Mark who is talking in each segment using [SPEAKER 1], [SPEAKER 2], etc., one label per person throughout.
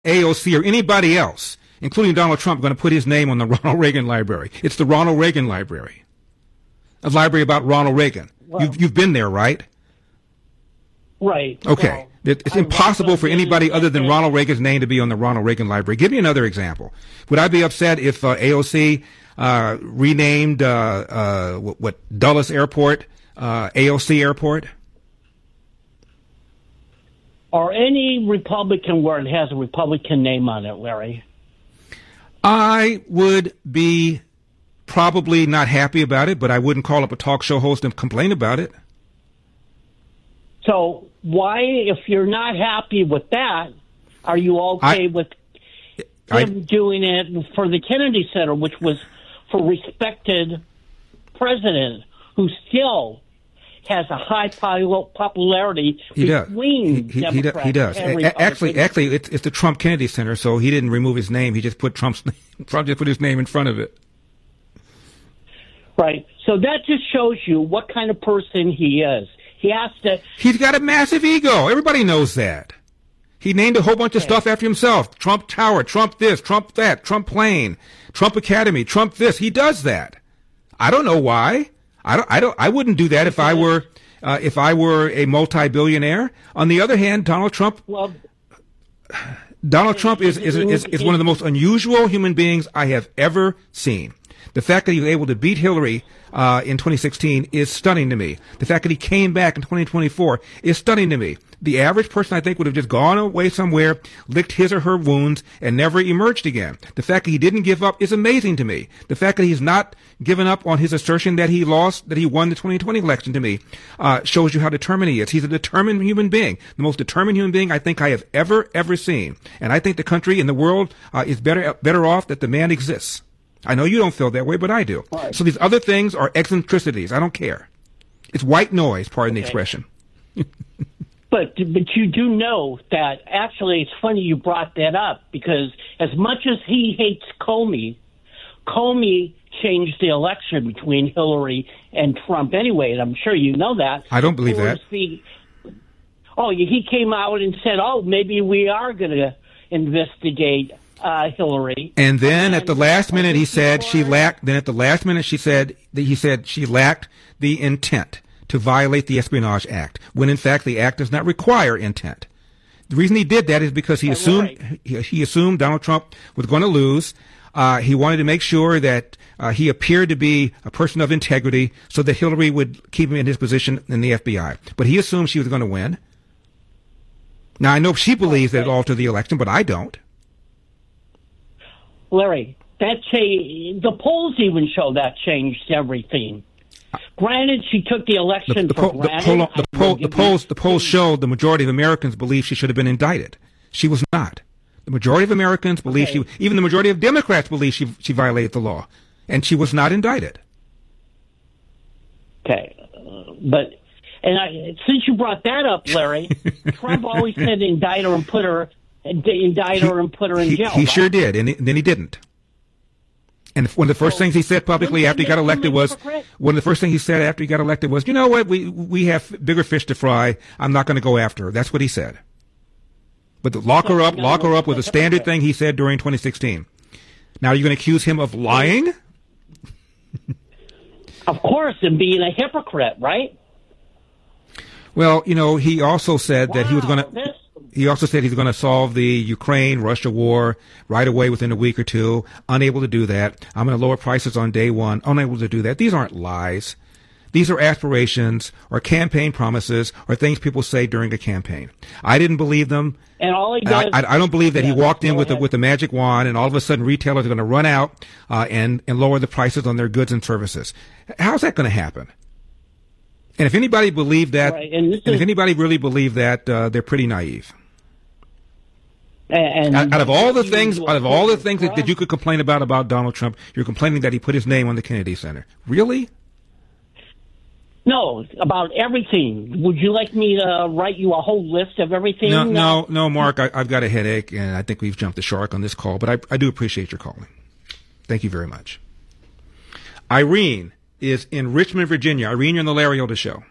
[SPEAKER 1] AOC or anybody else, including Donald Trump, going to put his name on the Ronald Reagan Library. It's the Ronald Reagan Library, a library about Ronald Reagan. Well, you've been there, right?
[SPEAKER 2] Right.
[SPEAKER 1] Okay. Well, it's impossible for anybody other than Ronald Reagan's name to be on the Ronald Reagan Library. Give me another example. Would I be upset if AOC renamed Dulles Airport AOC Airport?
[SPEAKER 2] Or any Republican where it has a Republican name on it, Larry?
[SPEAKER 1] I would be probably not happy about it, but I wouldn't call up a talk show host and complain about it.
[SPEAKER 2] So why, if you're not happy with that, are you okay with him doing it for the Kennedy Center, which was for respected president who still has a high popularity between Democrats
[SPEAKER 1] he does.
[SPEAKER 2] And
[SPEAKER 1] Actually, it's the Trump Kennedy Center, so he didn't remove his name. He just put Trump's name. Trump just put his name in front of it.
[SPEAKER 2] Right. So that just shows you what kind of person he is. He's
[SPEAKER 1] got a massive ego. Everybody knows that. He named a whole bunch of stuff after himself. Trump Tower, Trump this, Trump that, Trump plane, Trump Academy, Trump this. He does that. I don't know why. I wouldn't do that if I were a multi-billionaire. On the other hand, Donald Trump is one of the most unusual human beings I have ever seen. The fact that he was able to beat Hillary in 2016 is stunning to me. The fact that he came back in 2024 is stunning to me. The average person, I think, would have just gone away somewhere, licked his or her wounds, and never emerged again. The fact that he didn't give up is amazing to me. The fact that he's not given up on his assertion that he won the 2020 election to me, shows you how determined he is. He's a determined human being, the most determined human being I think I have ever seen. And I think the country and the world is better off that the man exists. I know you don't feel that way, but I do. Right. So these other things are eccentricities. I don't care. It's white noise, pardon the expression.
[SPEAKER 2] But you do know that actually it's funny you brought that up, because as much as he hates Comey changed the election between Hillary and Trump anyway, and I'm sure you know that.
[SPEAKER 1] I don't believe that.
[SPEAKER 2] He came out and said, maybe we are going to investigate Hillary.
[SPEAKER 1] And then at the last minute he said she lacked, he said she lacked the intent to violate the Espionage Act, when in fact the act does not require intent. The reason he did that is because he assumed Donald Trump was going to lose. He wanted to make sure that he appeared to be a person of integrity so that Hillary would keep him in his position in the FBI. But he assumed she was going to win. Now, I know she believes that it altered the election, but I don't.
[SPEAKER 2] Larry, the polls even show that changed everything. Granted, she took the election for granted.
[SPEAKER 1] The polls showed the majority of Americans believe she should have been indicted. She was not. The majority of Americans believe even the majority of Democrats believe she violated the law, and she was not indicted.
[SPEAKER 2] Okay, since you brought that up, Larry, Trump always said indict her and put her in jail.
[SPEAKER 1] He sure did, and then he didn't. And one of the first things he said publicly after he got elected was, you know what, we have bigger fish to fry. I'm not going to go after her. That's what he said. But lock her up was a standard thing he said during 2016. Now, are you going to accuse him of lying?
[SPEAKER 2] Of course, and being a hypocrite, right?
[SPEAKER 1] Well, he also said that he was going to. He also said he's going to solve the Ukraine-Russia war right away within a week or two. Unable to do that. I'm going to lower prices on day one. Unable to do that. These aren't lies. These are aspirations or campaign promises or things people say during a campaign. I didn't believe them.
[SPEAKER 2] And all he does,
[SPEAKER 1] I don't believe that he walked in with a magic wand and all of a sudden retailers are going to run out and lower the prices on their goods and services. How's that going to happen? And if anybody believed that, if anybody really believed that, they're pretty naive. And out of all the things that you could complain about Donald Trump, you're complaining that he put his name on the Kennedy Center. Really?
[SPEAKER 2] No, about everything. Would you like me to write you a whole list of everything?
[SPEAKER 1] No, Mark. I've got a headache, and I think we've jumped the shark on this call. But I do appreciate your calling. Thank you very much. Irene is in Richmond, Virginia. Irene, you're on the Larry Elder Show.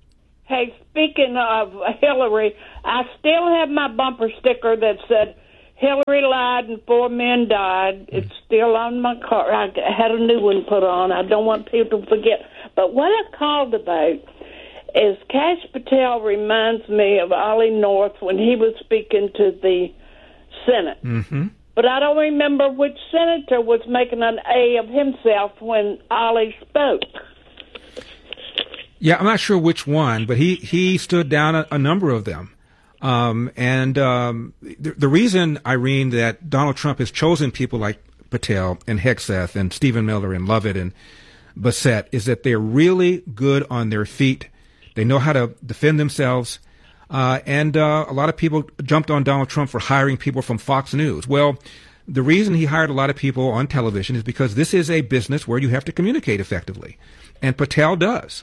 [SPEAKER 3] Hey, speaking of Hillary, I still have my bumper sticker that said, Hillary lied and 4 men died. It's still on my car. I had a new one put on. I don't want people to forget. But what I called about is Kash Patel reminds me of Ollie North when he was speaking to the Senate.
[SPEAKER 1] Mm-hmm.
[SPEAKER 3] But I don't remember which senator was making an A of himself when Ollie spoke.
[SPEAKER 1] Yeah, I'm not sure which one, but he stood down a number of them. The reason, Irene, that Donald Trump has chosen people like Patel and Hegseth and Stephen Miller and Lovett and Bassett is that they're really good on their feet. They know how to defend themselves. And a lot of people jumped on Donald Trump for hiring people from Fox News. Well, the reason he hired a lot of people on television is because this is a business where you have to communicate effectively. And Patel does.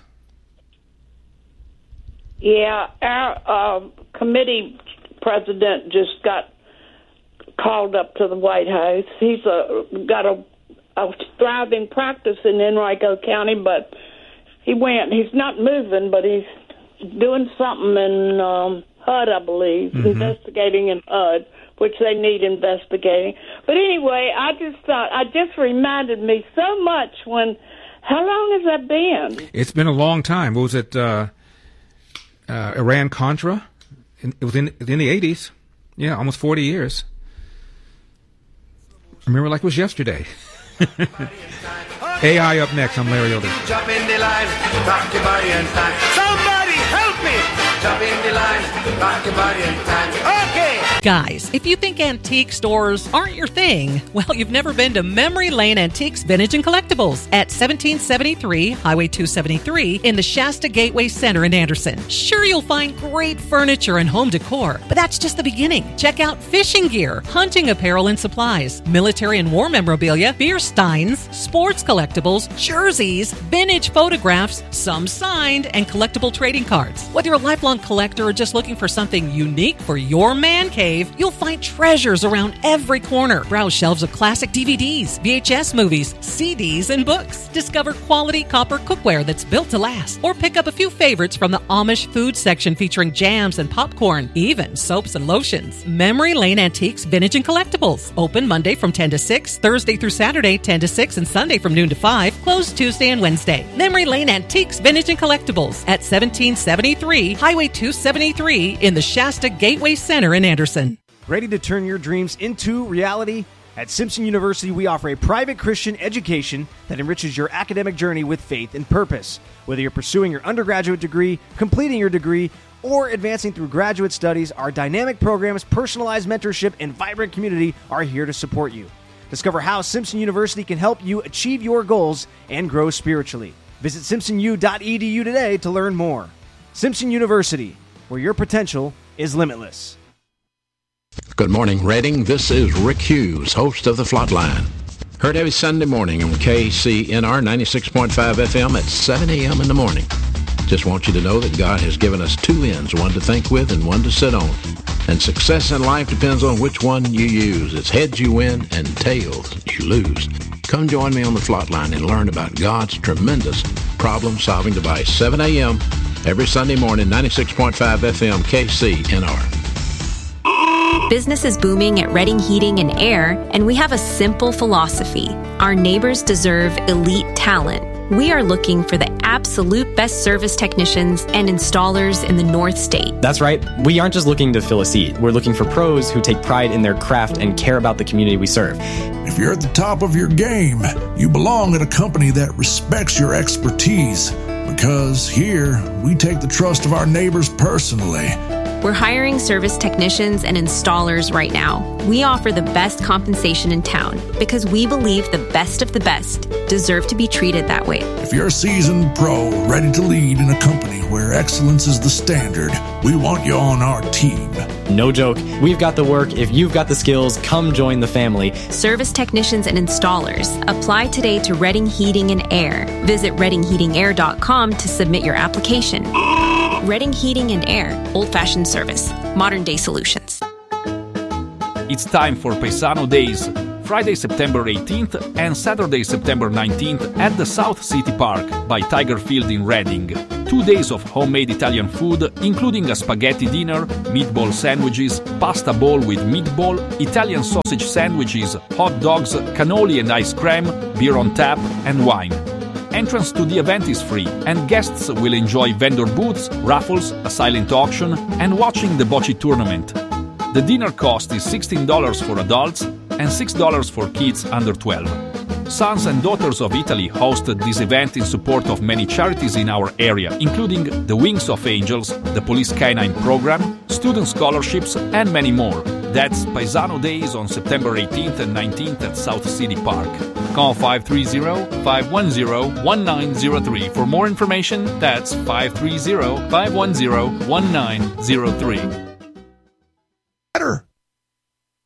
[SPEAKER 3] Yeah, our committee president just got called up to the White House. He's got a thriving practice in Enrico County, but he went. He's not moving, but he's doing something in HUD, I believe, investigating in HUD, which they need investigating. But anyway, I just reminded me so much when, how long has that been?
[SPEAKER 1] It's been a long time. What was it, Iran-Contra? It was in the 80s. Yeah, almost 40 years. I remember like it was yesterday. AI up next. I'm Larry Elder.
[SPEAKER 4] Jump in the line, rock your body and time. Somebody help me! Jump in the line, rock your body and time. Okay!
[SPEAKER 5] Guys, if you think antique stores aren't your thing, well, you've never been to Memory Lane Antiques, Vintage, and Collectibles at 1773 Highway 273 in the Shasta Gateway Center in Anderson. Sure, you'll find great furniture and home decor, but that's just the beginning. Check out fishing gear, hunting apparel and supplies, military and war memorabilia, beer steins, sports collectibles, jerseys, vintage photographs, some signed, and collectible trading cards. Whether you're a lifelong collector or just looking for something unique for your man cave, you'll find treasures around every corner. Browse shelves of classic DVDs, VHS movies, CDs, and books. Discover quality copper cookware that's built to last. Or pick up a few favorites from the Amish food section featuring jams and popcorn, even soaps and lotions. Memory Lane Antiques, Vintage, and Collectibles. Open Monday from 10 to 6, Thursday through Saturday 10 to 6, and Sunday from noon to 5. Closed Tuesday and Wednesday. Memory Lane Antiques, Vintage, and Collectibles at 1773 Highway 273 in the Shasta Gateway Center in Anderson.
[SPEAKER 6] Ready to turn your dreams into reality? At Simpson University, we offer a private Christian education that enriches your academic journey with faith and purpose. Whether you're pursuing your undergraduate degree, completing your degree, or advancing through graduate studies, our dynamic programs, personalized mentorship, and vibrant community are here to support you. Discover how Simpson University can help you achieve your goals and grow spiritually. Visit simpsonu.edu today to learn more. Simpson University, where your potential is limitless.
[SPEAKER 7] Good morning, Reading. This is Rick Hughes, host of The Flatline. Heard every Sunday morning on KCNR 96.5 FM at 7 a.m. in the morning. Just want you to know that God has given us two ends, one to think with and one to sit on. And success in life depends on which one you use. It's heads you win and tails you lose. Come join me on The Flatline and learn about God's tremendous problem-solving device. 7 a.m. every Sunday morning, 96.5 FM KCNR.
[SPEAKER 8] Business is booming at Reading Heating and Air, and we have a simple philosophy. Our neighbors deserve elite talent. We are looking for the absolute best service technicians and installers in the North State.
[SPEAKER 9] That's right. We aren't just looking to fill a seat. We're looking for pros who take pride in their craft and care about the community we serve.
[SPEAKER 10] If you're at the top of your game, you belong at a company that respects your expertise, because here we take the trust of our neighbors personally.
[SPEAKER 8] We're hiring service technicians and installers right now. We offer the best compensation in town because we believe the best of the best deserve to be treated that way.
[SPEAKER 10] If you're a seasoned pro ready to lead in a company where excellence is the standard, we want you on our team.
[SPEAKER 9] No joke. We've got the work. If you've got the skills, come join the family.
[SPEAKER 8] Service technicians and installers. Apply today to Reading Heating and Air. Visit readingheatingair.com to submit your application. Reading Heating and Air. Old-fashioned service. Modern-day solutions.
[SPEAKER 11] It's time for Paisano Days Friday, September 18th and Saturday, September 19th at the South City Park by Tiger Field in Reading. 2 days of homemade Italian food, including a spaghetti dinner, meatball sandwiches, pasta bowl with meatball, Italian sausage sandwiches, hot dogs, cannoli and ice cream, beer on tap, and wine. Entrance to the event is free, and guests will enjoy vendor booths, raffles, a silent auction, and watching the bocce tournament. The dinner cost is $16 for adults and $6 for kids under 12. Sons and Daughters of Italy hosted this event in support of many charities in our area, including the Wings of Angels, the Police Canine Program, student scholarships, and many more. That's Paisano Days on September 18th and 19th at South City Park. Call 530-510-1903 for more information. That's 530-510-1903.